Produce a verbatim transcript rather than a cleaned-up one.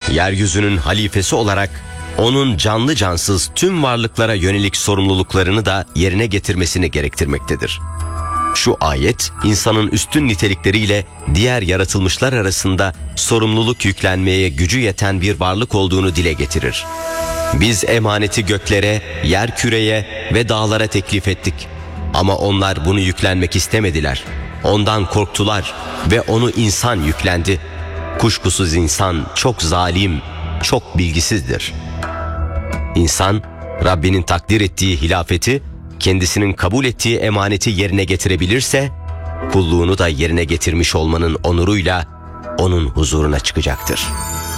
yeryüzünün halifesi olarak onun canlı cansız tüm varlıklara yönelik sorumluluklarını da yerine getirmesini gerektirmektedir. Şu ayet, insanın üstün nitelikleriyle diğer yaratılmışlar arasında sorumluluk yüklenmeye gücü yeten bir varlık olduğunu dile getirir. Biz emaneti göklere, yer küreye ve dağlara teklif ettik. Ama onlar bunu yüklenmek istemediler. Ondan korktular ve onu insan yüklendi. Kuşkusuz insan çok zalim, çok bilgisizdir. İnsan, Rabbinin takdir ettiği hilafeti, kendisinin kabul ettiği emaneti yerine getirebilirse, kulluğunu da yerine getirmiş olmanın onuruyla onun huzuruna çıkacaktır.